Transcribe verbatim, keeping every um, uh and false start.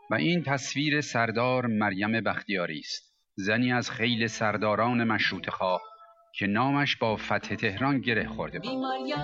و این تصویر سردار مریم بختیاری است، زنی از خیل سرداران مشروطه خواه که نامش با فتح تهران گره خورده بود.